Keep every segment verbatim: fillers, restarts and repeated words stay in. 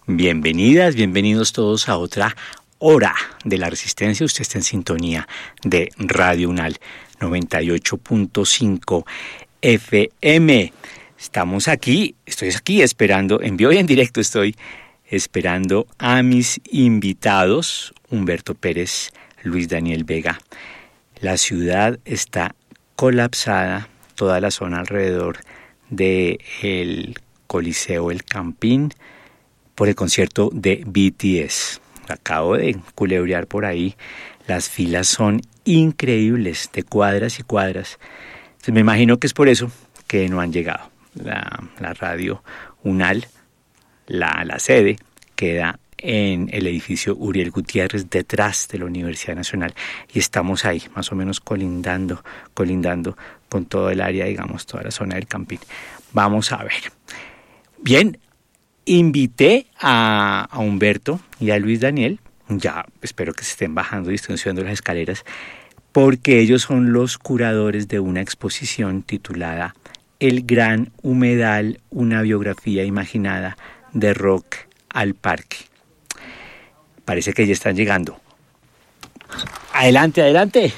Bienvenidas, bienvenidos todos a otra hora de la Resistencia. Usted está en sintonía de Radio Unal noventa y ocho punto cinco F M. Estamos aquí, estoy aquí esperando, en vivo y en directo estoy esperando a mis invitados, Humberto Pérez, Luis Daniel Vega. La ciudad está colapsada, toda la zona alrededor del Coliseo El Campín, por el concierto de B T S. Acabo de culebrear por ahí. Las filas son increíbles, de cuadras y cuadras. Entonces me imagino que es por eso que no han llegado. La, la radio Unal, la, la sede, queda en el edificio Uriel Gutiérrez, detrás de la Universidad Nacional. Y estamos ahí, más o menos colindando, colindando con todo el área, digamos, toda la zona del Campín. Vamos a ver. Bien. Invité a, a Humberto y a Luis Daniel, ya espero que se estén bajando y estén subiendo las escaleras, porque ellos son los curadores de una exposición titulada El Gran Humedal, una biografía imaginada de Rock al Parque. Parece que ya están llegando. Adelante, adelante.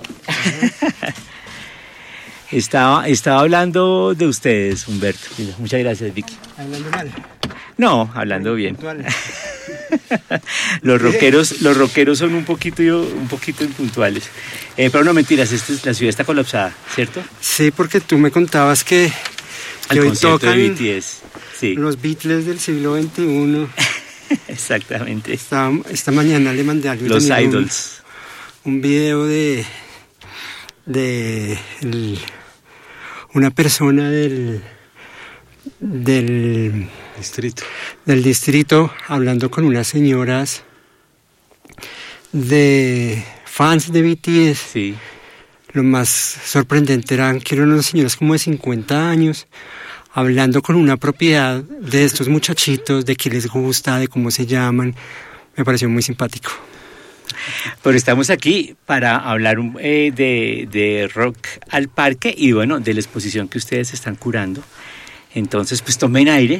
Estaba, estaba hablando de ustedes, Humberto. Muchas gracias, Vicky. Hablando mal. No, hablando bien. los rockeros, los rockeros son un poquito, un poquito impuntuales. Eh, pero no, mentiras, esta es, la ciudad está colapsada, ¿cierto? Sí, porque tú me contabas que, que hoy tocan de B T S. Sí. Los Beatles del siglo veintiuno. Exactamente. Esta, esta mañana le mandé a Luis Los Daniel Idols. Un, un video de, de el, una persona del... del distrito del distrito hablando con unas señoras de fans de B T S. Sí. Lo más sorprendente eran que eran unas señoras como de cincuenta años hablando con una propiedad de estos muchachitos, de qué les gusta, de cómo se llaman. Me pareció muy simpático. Pero estamos aquí para hablar eh, de, de Rock al Parque y bueno, de la exposición que ustedes están curando. Entonces, pues tomen aire.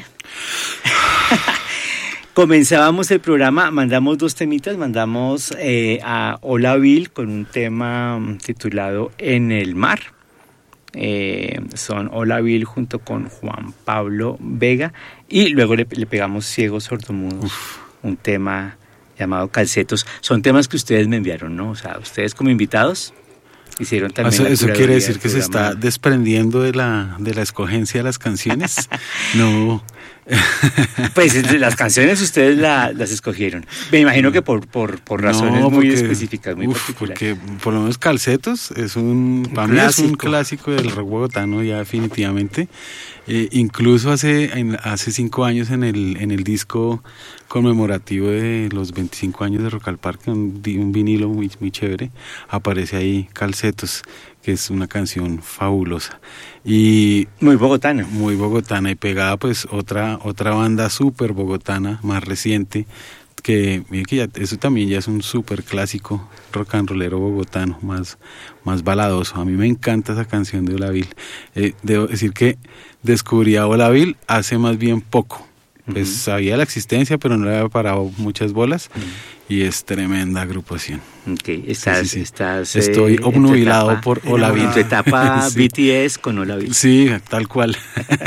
Comenzábamos el programa, mandamos dos temitas, mandamos eh, a Hola Bill con un tema titulado En el Mar. Eh, son Hola Bill junto con Juan Pablo Vega y luego le, le pegamos Ciegos Sordomudos, Uf. un tema llamado Calcetos. Son temas que ustedes me enviaron, ¿no? O sea, ustedes como invitados hicieron también. Eso, eso quiere decir que se está desprendiendo de la de la escogencia de las canciones. No. Pues las canciones ustedes la, las escogieron. Me imagino que por por, por razones no, porque, muy específicas, muy uf, particulares. Porque por lo menos Calcetos es un, para mí es un clásico del rock bogotano ya definitivamente. Eh, incluso hace en, hace cinco años en el en el disco conmemorativo de los veinticinco años de Rock al Parque, un, un vinilo muy muy chévere, aparece ahí Calcetos, que es una canción fabulosa y muy bogotana, muy bogotana y pegada pues otra otra banda súper bogotana más reciente que mire que ya, eso también ya es un súper clásico rock and rollero bogotano más más baladoso. A mí me encanta esa canción de Hola Bill. Eh, debo decir que descubrí a Hola Bill hace más bien poco. Pues uh-huh. sabía la existencia, pero no le había parado muchas bolas. Uh-huh. Y es tremenda agrupación. Okay. Estás, sí, sí, sí. Estás, Estoy eh, obnubilado por Hola Bill. En tu etapa sí. B T S con Hola Bill. Sí, tal cual.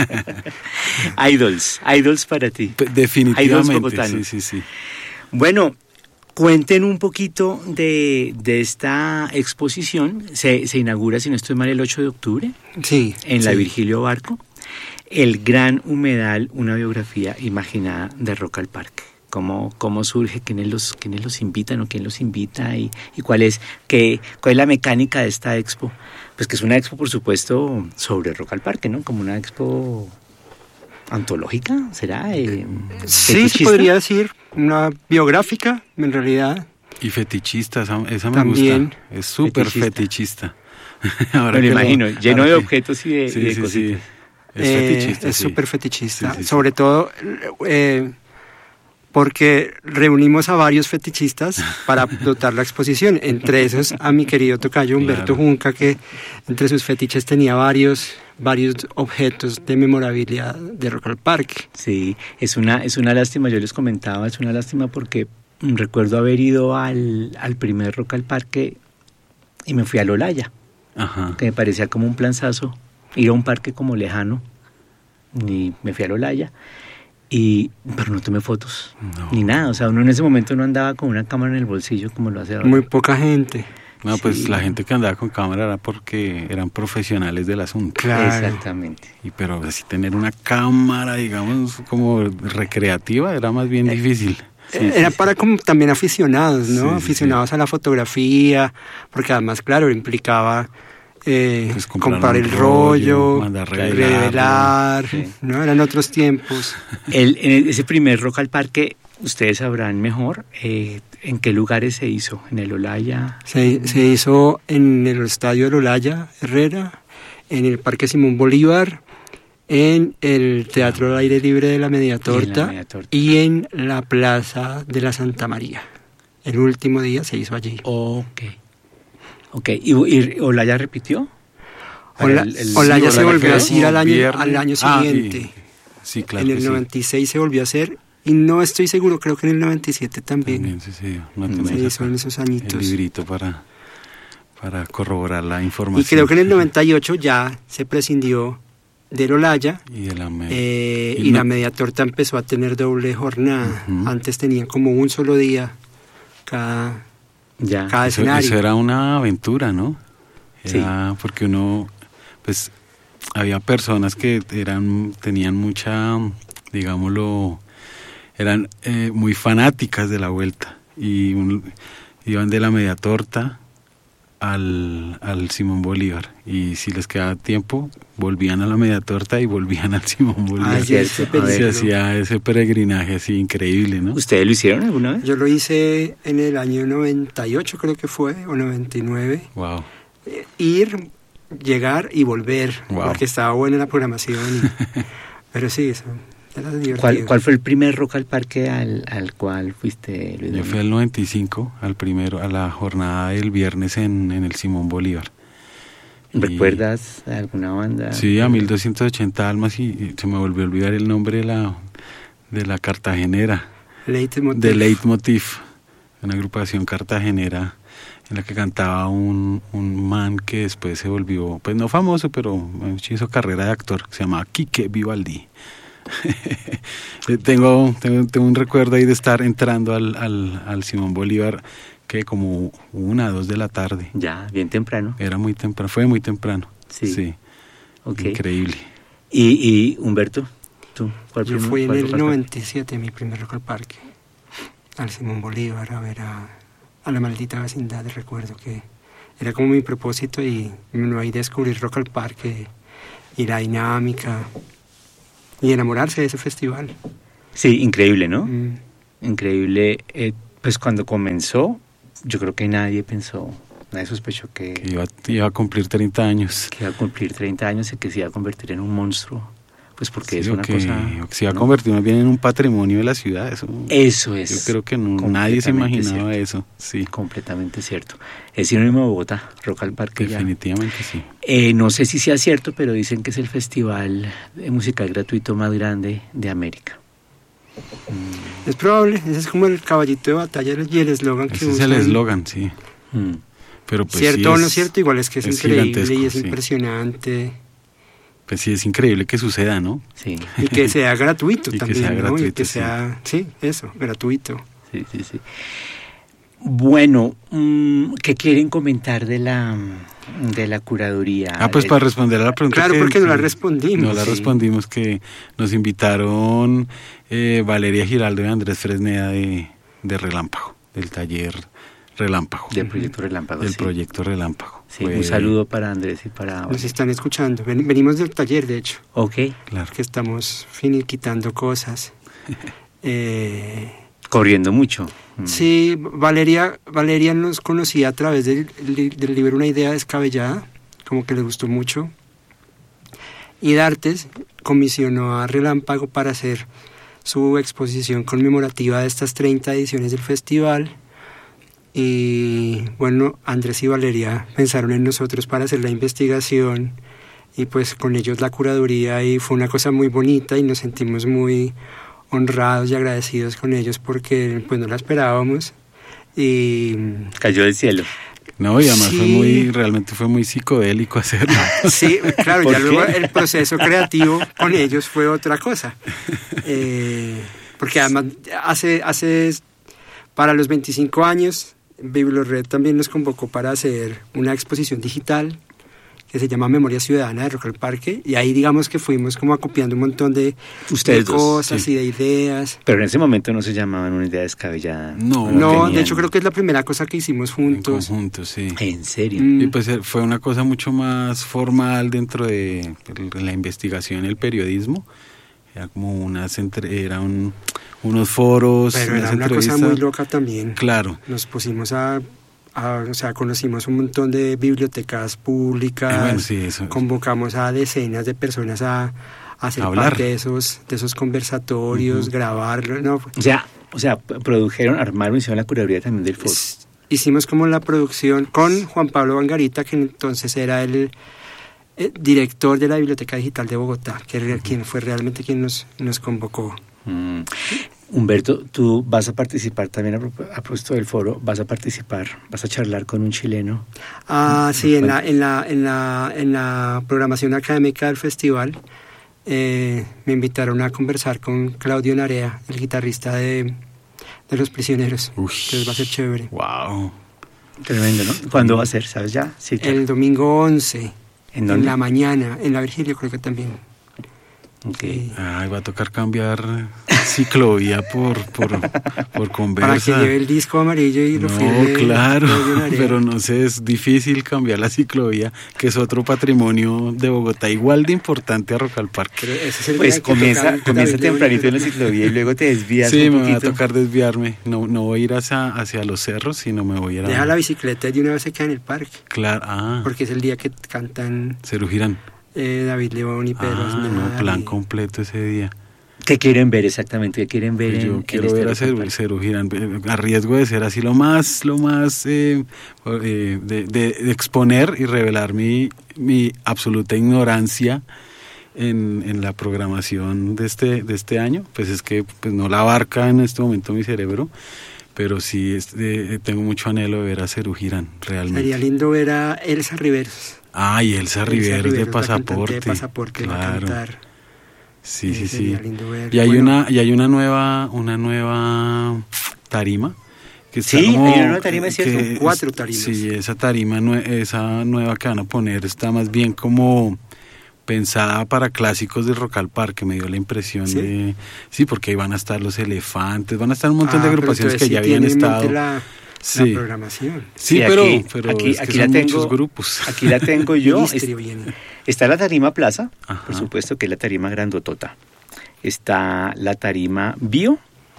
Idols, idols para ti. Definitivamente. Idols sí, sí, sí. Bueno, cuenten un poquito de, de esta exposición. Se, se inaugura, si no estoy mal, el ocho de octubre. Sí. En la sí. Virgilio Barco. El Gran Humedal, una biografía imaginada de Rock al Parque. ¿Cómo, cómo surge? ¿Quiénes los, quiénes los invitan o quién los invita? ¿Y, y cuál es qué, cuál es la mecánica de esta expo? Pues que es una expo, por supuesto, sobre Rock al Parque, ¿no? Como una expo antológica, ¿será? Eh, sí, se podría decir. Una biográfica, en realidad. Y fetichista, esa, esa me También. gusta. Es súper fetichista. fetichista. Ahora me lo imagino, lo, lleno de objetos y de, sí, y de sí, cositas. Sí. Es fetichista, eh, es sí. súper fetichista. Sí, sí, Sobre sí. todo, eh, porque reunimos a varios fetichistas para dotar la exposición, entre esos a mi querido tocayo Humberto claro. Junca, que entre sus fetiches tenía varios varios objetos de memorabilidad de Rock al Parque. Sí, es una, es una lástima, yo les comentaba, es una lástima porque recuerdo haber ido al, al primer Rock al Parque y me fui a Olaya, Ajá. que me parecía como un planzazo, ir a un parque como lejano, y me fui a Olaya. Y, pero no tomé fotos, no. ni nada, o sea, uno en ese momento no andaba con una cámara en el bolsillo como lo hace ahora. Muy poca gente. No, pues sí. La gente que andaba con cámara era porque eran profesionales del asunto. Claro. Exactamente. Y pero así tener una cámara, digamos, como recreativa era más bien difícil. Sí, era sí, para como también aficionados, ¿no? Sí, aficionados sí. a la fotografía, porque además, claro, implicaba... Eh, pues comprar, comprar el rollo, rollo revelar, sí. ¿no? Eran otros tiempos. El, en ese primer Rock al Parque, ustedes sabrán mejor eh, en qué lugares se hizo, en el Olaya. Se, se hizo en el estadio del Olaya Herrera, en el Parque Simón Bolívar, en el Teatro al Aire Libre de la Media Torta y en la, Media Torta. Y en la Plaza de la Santa María. El último día se hizo allí. Ok. Ok, ¿y, y Olaya repitió? Ola, el, el, Olaya sí, se volvió a hacer al año, al año siguiente. Ah, sí. Sí, claro. En el noventa y seis sí. se volvió a hacer, y no estoy seguro, creo que en el noventa y siete también. También sí, sí. No se hizo en esos añitos. El librito para, para corroborar la información. Y creo que en el noventa y ocho ya se prescindió del Olaya, y, de la, med- eh, y, y no- la Media Torta empezó a tener doble jornada. Uh-huh. Antes tenían como un solo día cada... Ya. Cada eso, escenario. Eso era una aventura, ¿no? Era sí. Porque uno, pues, había personas que eran, tenían mucha, digámoslo, eran eh, muy fanáticas de la vuelta y un, iban de la Media Torta al, al Simón Bolívar, y si les quedaba tiempo volvían a la Media Torta y volvían al Simón Bolívar. Ah, cierto. Se hacía ese peregrinaje así increíble, ¿no? ¿Ustedes lo hicieron alguna vez? Yo lo hice en el año noventa y ocho, creo que fue, o noventa y nueve. Wow. Eh, ir, llegar y volver, wow. porque estaba buena la programación. Y, pero sí, eso era divertido. ¿Cuál, ¿Cuál fue el primer Rock al Parque al, al cual fuiste, Luis? Yo fui al noventa y cinco, al primero, a la jornada del viernes en, en el Simón Bolívar. ¿Recuerdas y, alguna banda? Sí, a mil doscientos ochenta almas, y, y se me volvió a olvidar el nombre de la, de la cartagenera. Leitmotiv. De Leitmotiv, una agrupación cartagenera en la que cantaba un, un man que después se volvió, pues no famoso, pero hizo carrera de actor, que se llamaba Quique Vivaldi. tengo, tengo, tengo un recuerdo ahí de estar entrando al, al, al Simón Bolívar, que como una, dos de la tarde. Ya, bien temprano. Era muy temprano, fue muy temprano. Sí. Sí. Okay. Increíble. ¿Y, y Humberto? ¿Tú? ¿Cuál Yo fui en el noventa y siete, mi primer Rock al Parque, al Simón Bolívar, a ver a, a la maldita vecindad. Recuerdo que era como mi propósito, y no hay descubrir Rock al Parque y la dinámica y enamorarse de ese festival. Sí, increíble, ¿no? Mm. Increíble. Eh, pues cuando comenzó, yo creo que nadie pensó, nadie sospechó que, que iba, iba a cumplir treinta años. Que iba a cumplir treinta años y que se iba a convertir en un monstruo. Pues porque sí, es una que, cosa... que se iba, ¿no?, a convertir más bien en un patrimonio de la ciudad. Eso, eso es. Yo creo que no, nadie se imaginaba cierto. eso. Sí. Completamente cierto. Es sinónimo de Bogotá, Rock al Parque. Definitivamente ya. sí. Eh, no sé si sea cierto, pero dicen que es el festival musical gratuito más grande de América. Mm. Es probable, ese es como el caballito de batalla y el eslogan que ese usan. Es el eslogan, sí. Mm. Pero pues cierto sí o es, no cierto, igual es que es, es increíble y es sí. impresionante. Pues sí, es increíble que suceda, ¿no? Sí. Y que sea gratuito y también, que sea ¿no? gratuito, y que sí. sea, sí, eso, gratuito. Sí, sí, sí. Bueno, ¿qué quieren comentar de la de la curaduría? Ah, pues de... para responder a la pregunta. Claro, que, porque sí, no la respondimos. No la sí. respondimos, que nos invitaron eh, Valeria Giraldo y Andrés Fresneda de, de Relámpago, del taller Relámpago. Del proyecto Relámpago. Del sí. proyecto Relámpago. Sí, Fue... un saludo para Andrés y para... Nos están escuchando. Ven, venimos del taller, de hecho. Ok. Claro. Que estamos finiquitando cosas. eh... Corriendo mucho. Sí, Valeria, Valeria nos conocía a través del, del libro Una idea descabellada, como que le gustó mucho. Y D'Artes comisionó a Relámpago para hacer su exposición conmemorativa de estas treinta ediciones del festival. Y bueno, Andrés y Valeria pensaron en nosotros para hacer la investigación y pues con ellos la curaduría, y fue una cosa muy bonita y nos sentimos muy honrados y agradecidos con ellos porque pues no la esperábamos y cayó del cielo. No, y además sí. fue muy, realmente fue muy psicodélico hacerlo. Sí, claro, ya qué? luego el proceso creativo con ellos fue otra cosa. Eh, porque además hace, hace, para los veinticinco años, Bibliored también nos convocó para hacer una exposición digital que se llama Memoria Ciudadana de Rock al Parque, y ahí digamos que fuimos como acopiando un montón de, Ustedes de dos, cosas sí. y de ideas. Pero en ese momento no se llamaban una idea descabellada. No, No, tenían- de hecho creo que es la primera cosa que hicimos En juntos. conjunto, sí. ¿En serio? Mm. Y pues eh, fue una cosa mucho más formal dentro de el- la investigación, el periodismo. Era como unas entre, era un, unos foros, Pero unas era una cosa entrevistas. muy loca también. Claro. Nos pusimos a, a, o sea, conocimos un montón de bibliotecas públicas, Eh, bueno, sí, eso. convocamos a decenas de personas a, a hacer Hablar. parte de esos, de esos conversatorios, Ujú. grabarlo, no, O sea, o sea, produjeron, armaron, hicieron la curaduría también del foro. es- hicimos como la producción con Juan Pablo Bangarita, que entonces era el, eh, director de la Biblioteca Digital de Bogotá, que era quien fue realmente quien nos, nos convocó. Mm. Humberto, tú vas a participar también a, pro- a propósito del foro, vas a participar, vas a charlar con un chileno. Ah, sí, en la, Cuéntame. en la, en la, en la programación académica del festival eh, me invitaron a conversar con Claudio Narea, el guitarrista de, de Los Prisioneros. Uy. Entonces va a ser chévere. Wow. Tremendo, ¿no? ¿Cuándo va a ser? ¿Sabes ya? Sí, claro. El domingo once, ¿En en, dónde? la mañana, en la Virgilio creo que también. Ok. Sí. Ay, va a tocar cambiar ciclovía por, por, por conversa. Para que lleve el disco amarillo y lo No, firme claro, Claudio Narea. pero no sé, es difícil cambiar la ciclovía, que es otro patrimonio de Bogotá, igual de importante a Rock al Parque. Pero ese es el Pues día que comienza, toca comienza David tempranito en la León. ciclovía y luego te desvías Sí, un me va a poquito. tocar desviarme, no, no voy a ir hacia, hacia los cerros, sino me voy a ir a... Deja la bicicleta y de una vez se queda en el parque, Claro, ah, porque es el día que cantan Cerro Girán. eh, David León y Pedro Ah, Aznar no, plan y- completo ese día. ¿Qué quieren ver exactamente? ¿Qué quieren ver? Pues en- yo en quiero este ver a Rock al Cerro, Parque? Cerro Girán, eh, a riesgo de ser así lo más, lo más, eh, eh, de, de- de exponer y revelar mi, mi absoluta ignorancia en, en la programación de este, de este año, pues es que pues no la abarca en este momento mi cerebro, pero sí es de- tengo mucho anhelo de ver a Cerro Girán, realmente. Sería lindo ver a Elsa Riveros. Ay, Elsa Riveros de Riveros, la cantante Pasaporte. de Pasaporte va a Claro. cantar. Sí, Eh, sí, sí. sería lindo ver. Y hay Bueno, una, y hay una nueva, una nueva tarima. Que está Sí, como- hay una nueva tarima, es cierto. que Cuatro es- tarimas. Sí, esa tarima, nue- esa nueva que van a poner está más bien como pensada para clásicos de Rock al Parque, me dio la impresión ¿Sí? de... Sí, porque ahí van a estar los elefantes, van a estar un montón ah, de pero agrupaciones que entonces ya sí habían tiene en mente estado... La, Sí. la programación. Sí, Sí, pero, aquí- pero aquí- es que aquí son la tengo- muchos grupos. Aquí la tengo yo. Ministerio Es- viene. Está la tarima Plaza, Ajá. por supuesto que es la tarima grandotota. Está la tarima Bio.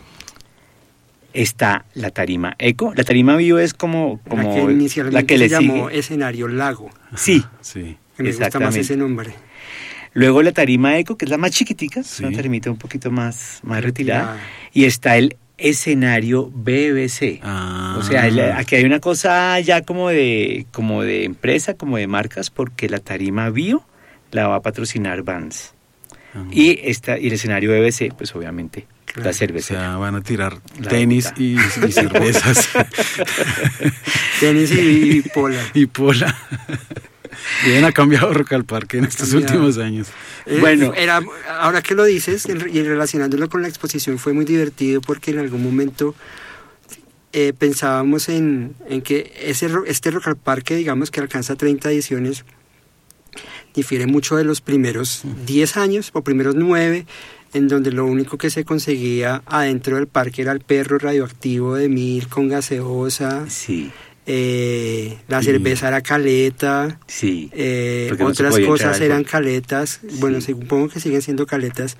Está la tarima Eco. La tarima Bio es como, como la que inicialmente la que le se llamó sigue. escenario Lago, Sí, Sí. que me gusta más exactamente. ese nombre. Luego la tarima Eco, que es la más chiquitica, es Sí. una tarimita un poquito más, más Retirada. retirada. Y está el escenario B B C. Ah. O sea, el- aquí hay una cosa ya como de, como de empresa, como de marcas, porque la tarima Bio la va a patrocinar Vans. Ajá. Y, esta, y el escenario B B C, pues obviamente, Claro. la O cerveza. sea, van a tirar La tenis Bogotá. y, y cervezas Tenis y, y pola. y pola. Bien, ha cambiado Rock al Parque en estos cambiado. últimos años. Eh, Bueno. era, ahora que lo dices en- y relacionándolo con la exposición fue muy divertido porque en algún momento eh, pensábamos en, en que ese, ro- este Rock al Parque, digamos que alcanza treinta ediciones, difiere mucho de los primeros diez años o primeros nueve, en donde lo único que se conseguía adentro del parque era el perro radioactivo de Mil con gaseosa, Sí, eh, la Y- cerveza era caleta, sí. eh, Porque no se otras podía cosas entrar al eran parque. caletas, bueno, Sí. supongo que siguen siendo caletas,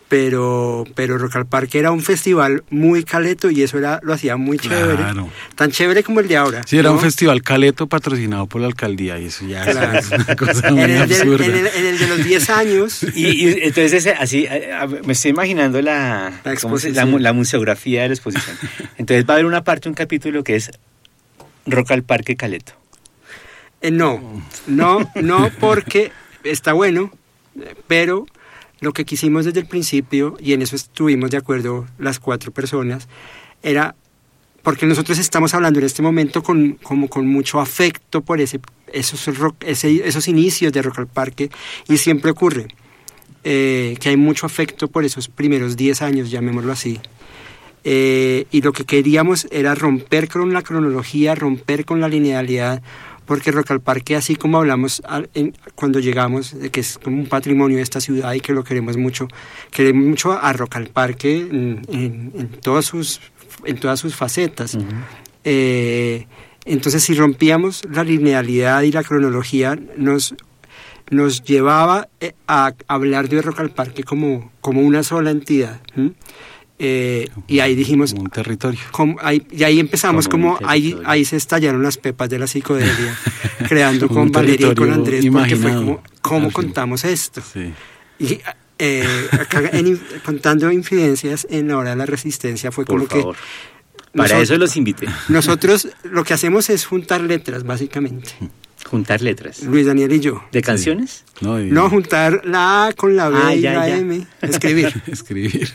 pero pero Rock al Parque era un festival muy caleto y eso era lo hacía muy chévere, Claro. tan chévere como el de ahora. Sí, era ¿no? un festival caleto patrocinado por la alcaldía y eso ya Claro. es una cosa muy En el, de, absurda. en, el, en el de los diez años. Y, y entonces ese, así eh, a- me estoy imaginando la, La ¿cómo se- la, exposición. mu- la museografía de la exposición. Entonces va a haber una parte, un capítulo que es Rock al Parque Caleto. Eh, no, no, no, porque está bueno, eh, pero lo que quisimos desde el principio, y en eso estuvimos de acuerdo las cuatro personas, era porque nosotros estamos hablando en este momento con, como con mucho afecto por ese, esos, rock, ese, esos inicios de Rock al Parque, y siempre ocurre eh, que hay mucho afecto por esos primeros diez años, llamémoslo así. Eh, y lo que queríamos era romper con la cronología, romper con la linealidad, porque Rock al Parque, así como hablamos al- en- cuando llegamos, de que es como un patrimonio de esta ciudad y que lo queremos mucho, queremos mucho a Rock al Parque en, en- en todas sus, en todas sus facetas. Ujú. Eh, entonces, si rompíamos la linealidad y la cronología, nos, nos llevaba eh, a hablar de Rock al Parque como, como una sola entidad. ¿m? Eh, y ahí dijimos, Como un territorio. como ahí- y ahí empezamos Como como, un ahí, territorio. ahí se estallaron las pepas de la psicodelia, creando Como con un Valeria y con territorio Andrés, porque fue imaginado, como, ¿cómo al fin. contamos esto? Sí. Y eh, acá en in- contando infidencias en la hora de la resistencia fue Por como favor. que Para nosotros- eso los invité. nosotros lo que hacemos es juntar letras, básicamente, Juntar letras. Luis Daniel y yo. ¿De canciones? No, y- No juntar la A con la B Ah, y ya, la ya. M, escribir. escribir.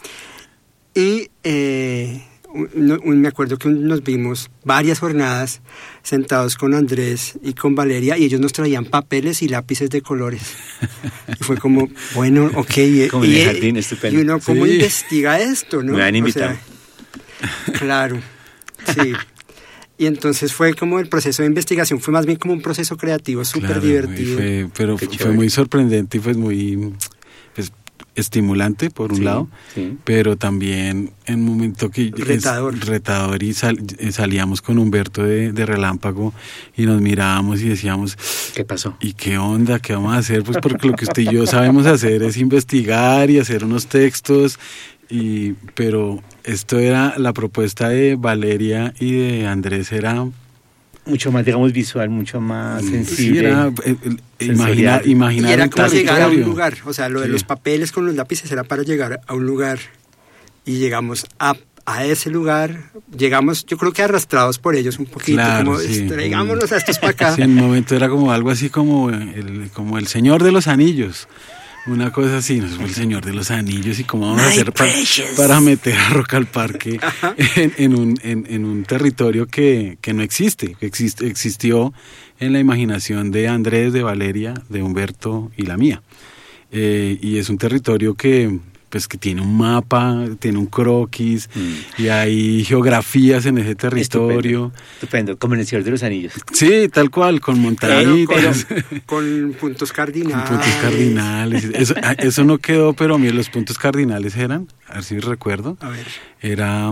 Y eh, un- un- me acuerdo que nos vimos varias jornadas sentados con Andrés y con Valeria y ellos nos traían papeles y lápices de colores. Y fue como, bueno, ok. Y, Como en el y- jardín, estupendo. y uno, ¿cómo Sí. investiga esto? ¿no? Me han O invitado. sea, claro, sí. Y entonces fue como el proceso de investigación, fue más bien como un proceso creativo súper Claro, y divertido. fue- pero Qué fue chévere. muy sorprendente y pues muy pues, estimulante por un Sí, lado, sí. pero también en un momento que es Retador. retador y sal- eh, salíamos con Humberto de, de Relámpago y nos mirábamos y decíamos, ¿Qué pasó? ¿y qué onda? ¿Qué vamos a hacer? Pues porque lo que usted y yo sabemos hacer es investigar y hacer unos textos, y pero esto era la propuesta de Valeria y de Andrés, era Mucho más, digamos, visual, mucho más sí, sensible. era eh, eh, imaginar, sensorial. Y imaginar era un como llegar a un territorio. lugar, o sea, lo de Sí. los papeles con los lápices era para llegar a un lugar y llegamos a, a ese lugar, llegamos yo creo que arrastrados por ellos un poquito, Claro, como sí. traigámonos a estos para acá. Sí, en un momento era como algo así como el, como el Señor de los Anillos. Una cosa así, nos fue el Señor de los Anillos y cómo vamos a hacer pa- para meter a Rock al Parque en, en un, en, en un territorio que, que no existe, que existe, existió en la imaginación de Andrés, de Valeria, de Humberto y la mía. Eh, y es un territorio que pues que tiene un mapa, tiene un croquis Mm. y hay geografías en ese territorio. Estupendo, estupendo, como en el Señor de los Anillos. Sí, tal cual, con Pero montañitas. con, con puntos Con cardinales. puntos cardinales. Eso, ah, eso no quedó, pero a mí los puntos cardinales eran, a ver si recuerdo, A ver, era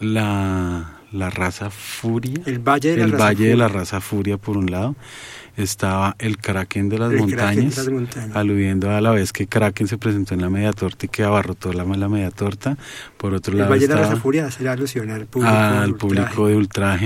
la, la raza furia. el Valle de la el Raza Valle de la Furia. Raza Furia, por un lado. Estaba el Kraken de las El Kraken de montañas, las montañas. aludiendo a la vez que Kraken se presentó en la media torta y que abarrotó la, la media torta. Por otro El lado Valle de la estaba Raza Furia hace la alusión al público. al de ultraje. público de ultraje.